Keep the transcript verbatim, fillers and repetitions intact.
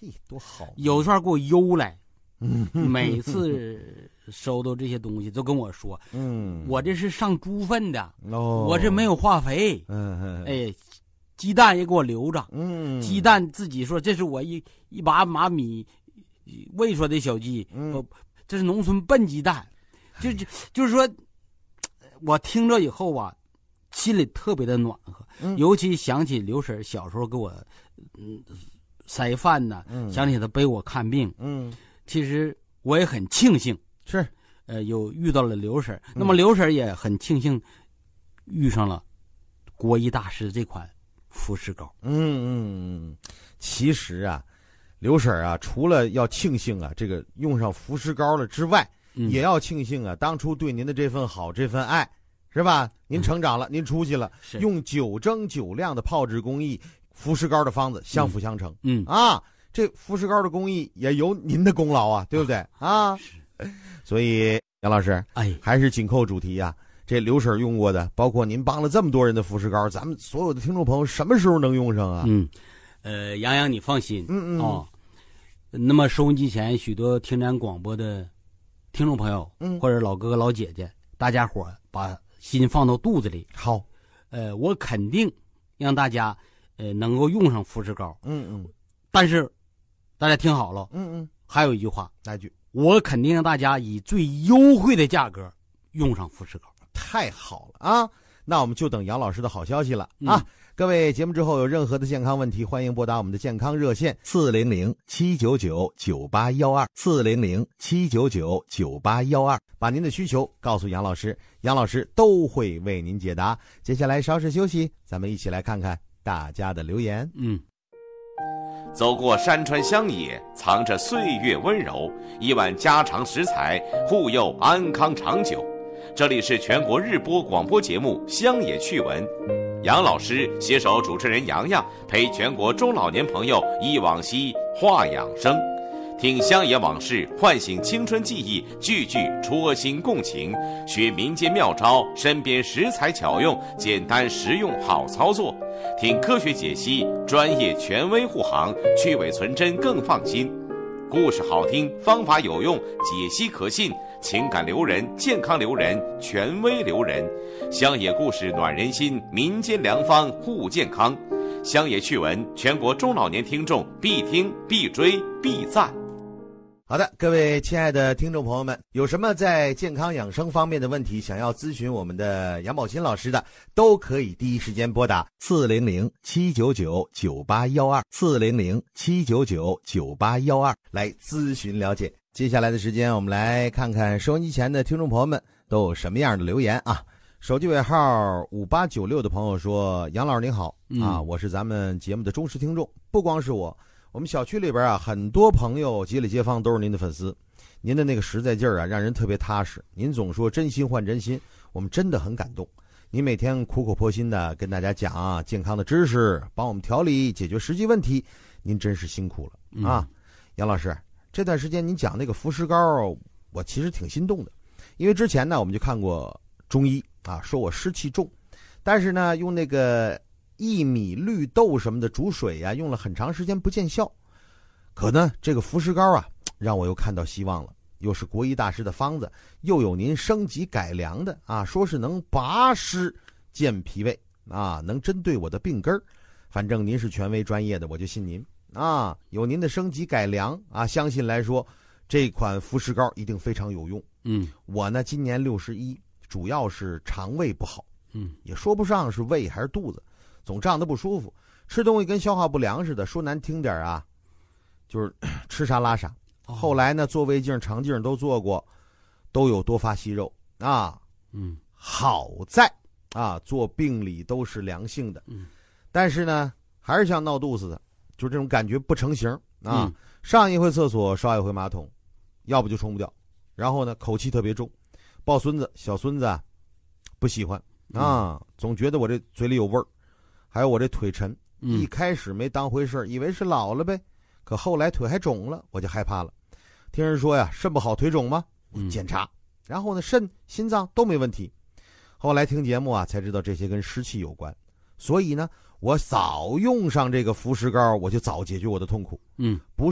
嘿，多好！ 有串给我邮来，嗯，每次收到这些东西都跟我说，嗯，我这是上猪粪的，哦，我这没有化肥，嗯，哎，鸡蛋也给我留着，嗯，鸡蛋自己说这是我一一把马米喂出来的小鸡，嗯，这是农村笨鸡蛋，就就就是说，我听着以后啊，心里特别的暖和，嗯，尤其想起刘婶小时候给我，嗯，塞饭呢，嗯，想起她背我看病，嗯，其实我也很庆幸， 是， 呃，有遇到了刘婶，嗯，那么刘婶也很庆幸遇上了国医大师这款福士膏， 嗯嗯嗯，其实啊，刘婶啊，除了要庆幸啊，这个用上福士膏了之外，嗯，也要庆幸啊，当初对您的这份好，这份爱。是吧？您成长了，嗯，您出息了，用九蒸九晾的泡制工艺，福士膏的方子相辅相成。嗯啊，这福士膏的工艺也有您的功劳啊，对不对啊？所以杨老师，哎，还是紧扣主题啊。这刘婶用过的，包括您帮了这么多人的福士膏，咱们所有的听众朋友什么时候能用上啊？ 嗯，呃，杨洋你放心，嗯嗯哦。那么收音机前许多听咱广播的听众朋友，嗯，或者老哥哥老姐姐，大家伙把心放到肚子里， 好， 呃，我肯定让大家呃能够用上福士膏，嗯嗯，但是大家听好了，嗯嗯，还有一句话， 哪句？ 我肯定让大家以最优惠的价格用上福士膏。 太好了啊！那我们就等杨老师的好消息了，嗯，啊！各位节目之后有任何的健康问题，欢迎拨打我们的健康热线四零零七九九九八一二四零零七九九九八一二，把您的需求告诉杨老师，杨老师都会为您解答。接下来稍事休息，咱们一起来看看大家的留言。 嗯，走过山川乡野，藏着岁月温柔，一碗家常食材，护佑安康长久。这里是全国日播广播节目《乡野趣闻》，杨老师携手主持人洋洋，陪全国中老年朋友忆往昔话养生，听乡野往事，唤醒青春记忆，句句戳心共情，学民间妙招，身边食材巧用，简单实用好操作，听科学解析，专业权威护航，去伪存真更放心。故事好听，方法有用，解析可信，情感留人，健康留人，权威留人。乡野故事暖人心，民间良方护健康。乡野趣闻，全国中老年听众必听必追必赞。 好的，各位亲爱的听众朋友们，有什么在健康养生方面的问题想要咨询我们的杨宝新老师的，都可以第一时间拨打四零零七九九九八一二四零零七九九九八一二来咨询了解。接下来的时间，我们来看看收音机前的听众朋友们都有什么样的留言啊。手机尾号五八九六的朋友说，杨老师您好，嗯，啊，我是咱们节目的忠实听众，不光是我，我们小区里边啊，很多朋友街里街坊都是您的粉丝，您的那个实在劲儿啊，让人特别踏实。您总说真心换真心，我们真的很感动。您每天苦口婆心的跟大家讲啊健康的知识，帮我们调理解决实际问题，您真是辛苦了啊！嗯，杨老师，这段时间您讲那个福士膏，我其实挺心动的，因为之前呢我们就看过中医啊，说我湿气重，但是呢用那个薏米、绿豆什么的煮水呀，用了很长时间不见效。可呢，这个福士膏啊，让我又看到希望了。又是国医大师的方子，又有您升级改良的啊，说是能拔湿健脾胃啊，能针对我的病根儿。反正您是权威专业的，我就信您啊。有您的升级改良啊，相信来说，这款福士膏一定非常有用。嗯，我呢今年六十一，主要是肠胃不好。嗯，也说不上是胃还是肚子，总胀得不舒服，吃东西跟消化不良似的。说难听点啊，就是吃啥拉啥。哦，后来呢，做胃镜、肠镜都做过，都有多发息肉啊。嗯，好在啊，做病理都是良性的。嗯，但是呢，还是像闹肚子的，就这种感觉不成形啊。嗯，上一回厕所烧一回马桶，要不就冲不掉，然后呢，口气特别重，抱孙子、小孙子啊不喜欢。啊，总觉得我这嘴里有味儿，还有我这腿沉，嗯，一开始没当回事，以为是老了呗，可后来腿还肿了，我就害怕了。听人说呀，肾不好腿肿吗？我检查，嗯，然后呢，肾、心脏都没问题。后来听节目啊，才知道这些跟湿气有关，所以呢，我早用上这个福士膏，我就早解决我的痛苦。嗯，不